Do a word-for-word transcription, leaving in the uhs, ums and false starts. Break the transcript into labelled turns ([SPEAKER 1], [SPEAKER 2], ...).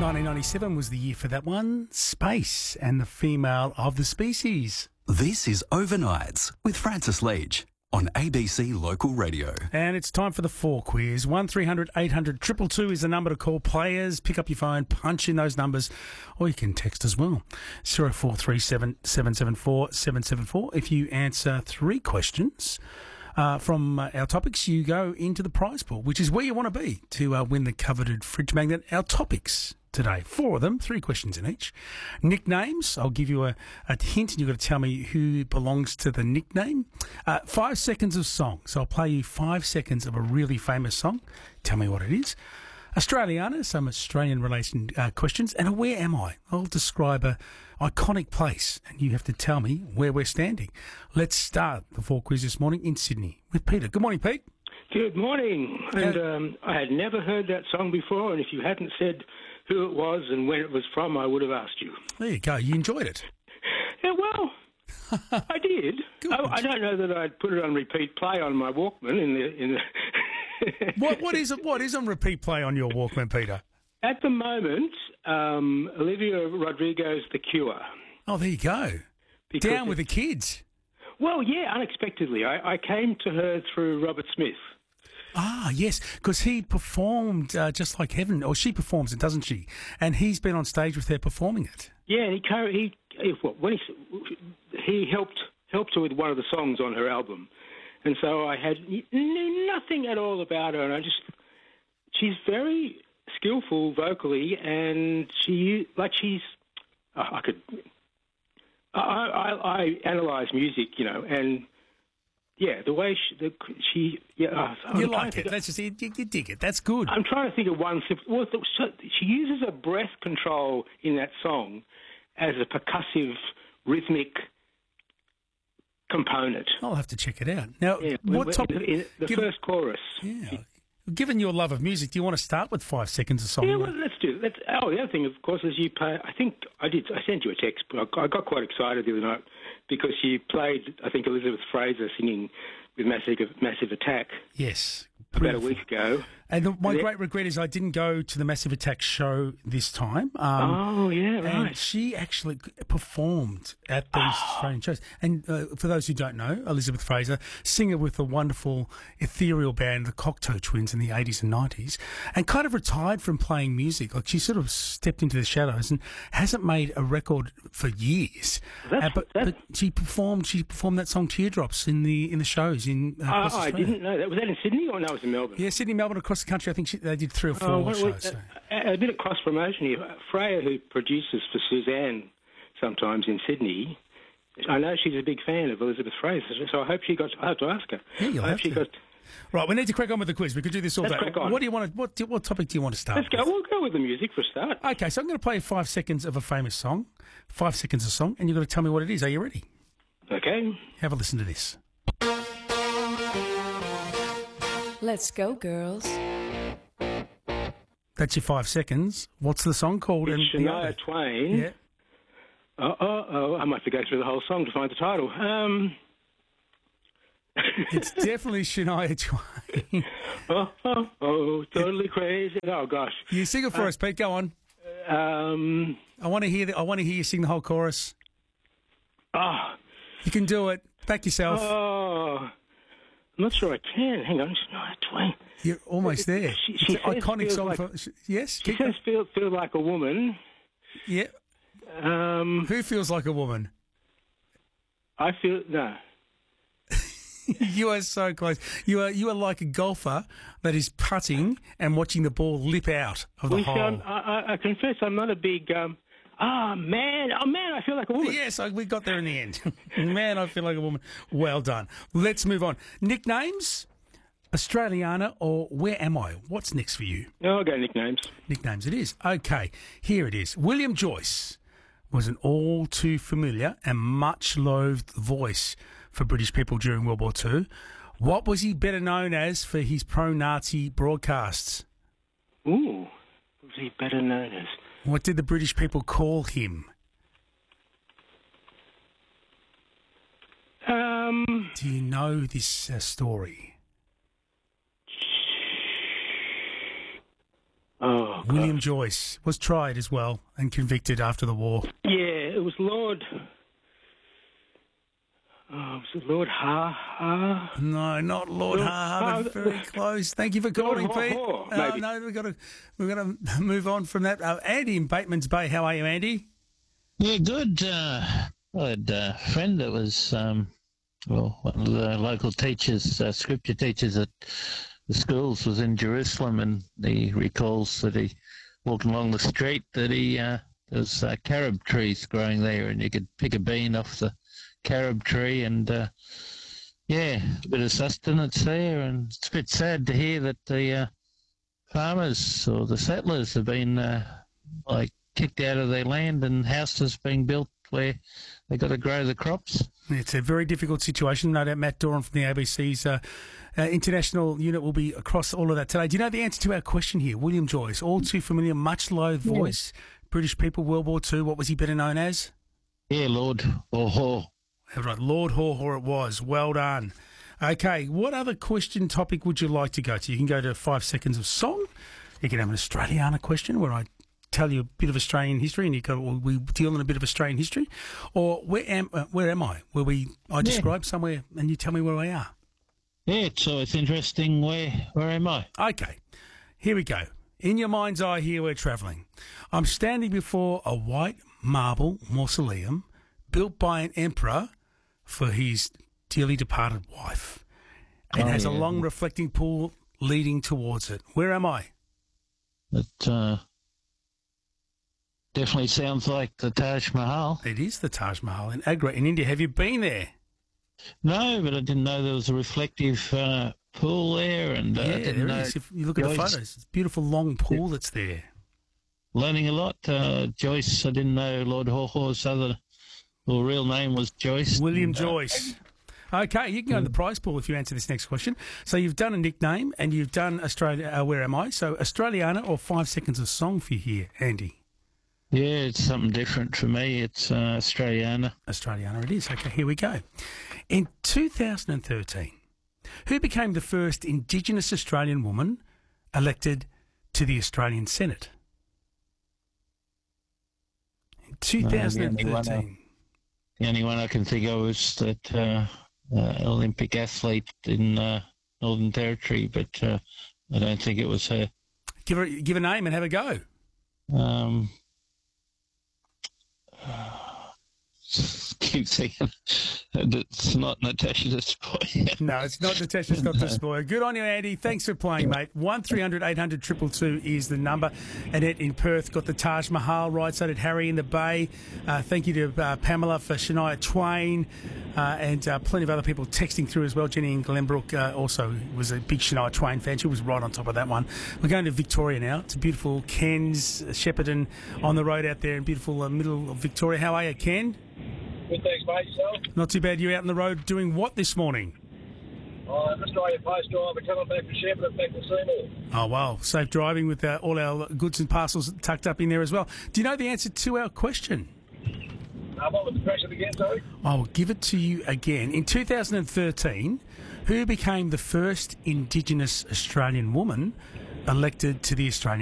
[SPEAKER 1] nineteen ninety-seven was the year for that one. Space and the female of the species.
[SPEAKER 2] This is Overnights with Francis Leach on A B C Local Radio.
[SPEAKER 1] And it's time for the four quiz. one three hundred eight hundred two two two is the number to call. Players, pick up your phone, punch in those numbers, or you can text as well. zero four three seven seven seven four seven seven four. If you answer three questions uh, from uh, our topics, you go into the prize pool, which is where you want to be to uh, win the coveted fridge magnet. Our topics today, four of them, three questions in each. Nicknames, I'll give you a, a hint and you've got to tell me who belongs to the nickname. Uh, five seconds of song, so I'll play you five seconds of a really famous song. Tell me what it is. Australiana, some Australian-related uh, questions, and a where am I? I'll describe a iconic place and you have to tell me where we're standing. Let's start the four quiz this morning in Sydney with Peter. Good morning, Pete.
[SPEAKER 3] Good morning. And um, I had never heard that song before, and if you hadn't said who it was and when it was from, I would have asked you.
[SPEAKER 1] There you go. You enjoyed it.
[SPEAKER 3] Yeah, well, I did. I, I don't know that I'd put it on repeat play on my Walkman in the in the.
[SPEAKER 1] what what is it? What is on repeat play on your Walkman, Peter?
[SPEAKER 3] At the moment, um, Olivia Rodrigo's "The Cure."
[SPEAKER 1] Oh, there you go.
[SPEAKER 3] Because
[SPEAKER 1] Down with the kids.
[SPEAKER 3] Well, yeah, unexpectedly, I, I came to her through Robert Smith.
[SPEAKER 1] Ah, yes, because he performed uh, Just Like Heaven, or she performs it, doesn't she? And he's been on stage with her performing it.
[SPEAKER 3] Yeah, and he co- he, he well, when he he helped helped her with one of the songs on her album, and so I had knew nothing at all about her, and I just she's very skillful vocally, and she like she's oh, I could I I, I analyse music, you know, and. Yeah, the way she, the, she yeah. Uh,
[SPEAKER 1] you like it? That's just you, you dig it. That's good.
[SPEAKER 3] I'm trying to think of one. Well, she uses a breath control in that song as a percussive, rhythmic component.
[SPEAKER 1] I'll have to check it out. Now,
[SPEAKER 3] yeah,
[SPEAKER 1] what top?
[SPEAKER 3] In, in the
[SPEAKER 1] given,
[SPEAKER 3] first chorus.
[SPEAKER 1] Yeah. She, given your love of music, do you want to start with five seconds of song?
[SPEAKER 3] Yeah, well, let's do. Let's. Oh, the other thing, of course, is you play. I think I did. I sent you a text, but I got quite excited the other night. Because she played, I think, Elizabeth Fraser singing with Massive, Massive Attack.
[SPEAKER 1] Yes.
[SPEAKER 3] About a week ago.
[SPEAKER 1] And the, my
[SPEAKER 3] and
[SPEAKER 1] great regret is I didn't go to the Massive Attack show this time.
[SPEAKER 3] Um, oh, yeah, right.
[SPEAKER 1] And she actually performed at these oh. Australian shows. And uh, for those who don't know, Elizabeth Fraser, singer with the wonderful ethereal band, the Cocteau Twins in the eighties and nineties, and kind of retired from playing music. Like she sort of stepped into the shadows and hasn't made a record for years.
[SPEAKER 3] That's,
[SPEAKER 1] uh, but,
[SPEAKER 3] that's...
[SPEAKER 1] but she performed she performed that song Teardrops in the in the shows in uh,
[SPEAKER 3] uh, I didn't know that. Was that in Sydney or no, it was in Melbourne?
[SPEAKER 1] Yeah, Sydney, Melbourne, across the country. I think she, they did three or four
[SPEAKER 3] oh, what,
[SPEAKER 1] shows.
[SPEAKER 3] What,
[SPEAKER 1] so.
[SPEAKER 3] a, a bit of cross promotion here. Freya, who produces for Suzanne sometimes in Sydney, I know she's a big fan of Elizabeth Fraser, so I hope she got. I have to ask her.
[SPEAKER 1] Yeah, you'll
[SPEAKER 3] I
[SPEAKER 1] have
[SPEAKER 3] hope she
[SPEAKER 1] to.
[SPEAKER 3] got.
[SPEAKER 1] Right, we need to crack on with the quiz. We could do this all
[SPEAKER 3] Let's
[SPEAKER 1] day.
[SPEAKER 3] crack on.
[SPEAKER 1] What do you want? To, what, what topic do you want to start?
[SPEAKER 3] Let's go.
[SPEAKER 1] With?
[SPEAKER 3] We'll go with the music for a start.
[SPEAKER 1] Okay, so I'm going to play five seconds of a famous song. Five seconds of song, and you've got to tell me what it is. Are you ready?
[SPEAKER 3] Okay.
[SPEAKER 1] Have a listen to this.
[SPEAKER 4] Let's go, girls.
[SPEAKER 1] That's your five seconds. What's the song called?
[SPEAKER 3] It's
[SPEAKER 1] and
[SPEAKER 3] Shania Twain.
[SPEAKER 1] Yeah.
[SPEAKER 3] Oh, oh, oh, I might have to go through the whole song to find the title. Um...
[SPEAKER 1] It's definitely Shania Twain.
[SPEAKER 3] oh, oh, oh, totally crazy. Oh, gosh.
[SPEAKER 1] You sing it for uh, us, Pete. Go on.
[SPEAKER 3] Um,
[SPEAKER 1] I want to hear the, I want to hear you sing the whole chorus.
[SPEAKER 3] Oh.
[SPEAKER 1] You can do it. Back yourself.
[SPEAKER 3] Oh. I'm not sure I can. Hang on. Shania Twain.
[SPEAKER 1] You're almost there.
[SPEAKER 3] She, she
[SPEAKER 1] it's an iconic song.
[SPEAKER 3] Like,
[SPEAKER 1] for, yes?
[SPEAKER 3] She says feel, feel like a woman.
[SPEAKER 1] Yeah.
[SPEAKER 3] Um,
[SPEAKER 1] Who feels like a woman?
[SPEAKER 3] I feel... No.
[SPEAKER 1] You are so close. You are you are like a golfer that is putting and watching the ball lip out of the
[SPEAKER 3] we
[SPEAKER 1] hole.
[SPEAKER 3] Found, I, I confess I'm not a big... Um, oh, man. Oh, man, I feel like a woman.
[SPEAKER 1] Yes, we got there in the end. Man, I feel like a woman. Well done. Let's move on. Nicknames, Australiana, or where am I? What's next for you?
[SPEAKER 3] Oh, I'll go nicknames.
[SPEAKER 1] Nicknames it is. Okay, here it is. William Joyce was an all too familiar and much loathed voice for British people during World War Two. What was he better known as for his pro-Nazi broadcasts?
[SPEAKER 3] Ooh, what was he better known as?
[SPEAKER 1] What did the British people call him?
[SPEAKER 3] Um.
[SPEAKER 1] Do you know this uh, story?
[SPEAKER 3] Oh,
[SPEAKER 1] William Joyce was tried as well and convicted after the war.
[SPEAKER 3] Yeah, it was Lord. Oh, was it Lord Ha Ha?
[SPEAKER 1] No, not Lord
[SPEAKER 3] Lord
[SPEAKER 1] Ha, but
[SPEAKER 3] Ha-
[SPEAKER 1] very close. Thank you for calling,
[SPEAKER 3] Haw
[SPEAKER 1] Pete.
[SPEAKER 3] Haw,
[SPEAKER 1] Uh,
[SPEAKER 3] maybe.
[SPEAKER 1] no, we've got to we've got to move on from that. Uh, Andy in Bateman's Bay, how are you, Andy?
[SPEAKER 5] Yeah, good. Uh, I had a friend that was, um, well, one of the local teachers, uh, scripture teachers at the schools, was in Jerusalem, and he recalls that he, walking along the street, that he, uh, there's uh, carob trees growing there, and you could pick a bean off the carob tree, and uh, yeah, a bit of sustenance there, and it's a bit sad to hear that the uh, farmers or the settlers have been uh, like kicked out of their land and houses being built where they've got to grow the crops.
[SPEAKER 1] It's a very difficult situation. No doubt Matt Doran from the A B C's uh, uh, international unit will be across all of that today. Do you know the answer to our question here? William Joyce, all too familiar, much low voice, British people, World War Two. What was he better known as?
[SPEAKER 5] Yeah, Lord. Oh, ho.
[SPEAKER 1] Right, Lord Haw Haw it was. Well done. Okay, what other question topic would you like to go to? You can go to five seconds of song. You can have an Australiana question where I tell you a bit of Australian history and you go, well, we deal in a bit of Australian history. Or where am uh, where am I? Where we I describe somewhere and you tell me where we are.
[SPEAKER 5] Yeah, so it's interesting. Where where am I?
[SPEAKER 1] Okay, here we go. In your mind's eye here we're travelling. I'm standing before a white marble mausoleum built by an emperor for his dearly departed wife. It
[SPEAKER 5] Oh,
[SPEAKER 1] has a
[SPEAKER 5] yeah.
[SPEAKER 1] long reflecting pool leading towards it. Where am I?
[SPEAKER 5] It uh, definitely sounds like the Taj Mahal.
[SPEAKER 1] It is the Taj Mahal in Agra in India. Have you been there?
[SPEAKER 5] No, but I didn't know there was a reflective uh, pool there, and uh, I
[SPEAKER 1] yeah,
[SPEAKER 5] didn't
[SPEAKER 1] there
[SPEAKER 5] know.
[SPEAKER 1] is. If you look at the
[SPEAKER 5] Joyce-
[SPEAKER 1] photos, it's a beautiful long pool that's there.
[SPEAKER 5] Learning a lot. Uh, Joyce, I didn't know Lord Haw Haw's other, well, real name was Joyce.
[SPEAKER 1] William
[SPEAKER 5] and, uh,
[SPEAKER 1] Joyce. Okay, you can go to the prize pool if you answer this next question. So you've done a nickname and you've done Australia. Uh, where am I? So Australiana or five seconds of song for you here, Andy?
[SPEAKER 5] Yeah, it's something different for me. It's uh, Australiana.
[SPEAKER 1] Australiana it is. Okay, here we go. In two thousand thirteen, who became the first Indigenous Australian woman elected to the Australian Senate? In two thousand thirteen.
[SPEAKER 5] The only one I can think of is that uh, uh, Olympic athlete in uh, Northern Territory, but uh, I don't think it was her.
[SPEAKER 1] Give her, give a name and have a go.
[SPEAKER 5] Um, keep thinking it's not Natasha Despoy.
[SPEAKER 1] No, it's not Natasha Scott Despoy. Good on you, Andy. Thanks for playing, mate. one three hundred eight hundred two two two is the number. Annette in Perth got the Taj Mahal right. So did Harry in the Bay. Uh, thank you to uh, Pamela for Shania Twain uh, and uh, plenty of other people texting through as well. Jenny in Glenbrook uh, also was a big Shania Twain fan. She was right on top of that one. We're going to Victoria now. It's a beautiful Ken's, Shepparton on the road out there in beautiful uh, middle of Victoria. How are you, Ken?
[SPEAKER 6] Good, thanks, mate. Yourself?
[SPEAKER 1] Not too bad. You out on the road doing what this morning?
[SPEAKER 6] I'm Australian Post driver coming back from Shepparton back to Seymour.
[SPEAKER 1] Oh, wow. Safe driving with uh, all our goods and parcels tucked up in there as well. Do you know the answer to our question?
[SPEAKER 6] Uh, what was the question again, sorry?
[SPEAKER 1] I will give it to you again. In two thousand thirteen, who became the first Indigenous Australian woman elected to the Australian